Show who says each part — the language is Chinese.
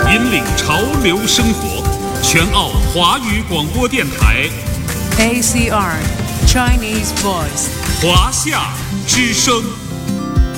Speaker 1: 引领潮流生活，全澳华语广播电台
Speaker 2: ACR Chinese Voice
Speaker 1: 华夏之声。